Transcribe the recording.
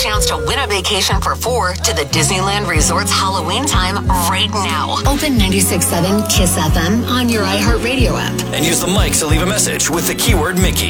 chance to win a vacation for 4 to the Disneyland Resort's Halloween time right now. Open 96.7 KISS FM on your iHeartRadio app. And use the mic to leave a message with the keyword Mickey.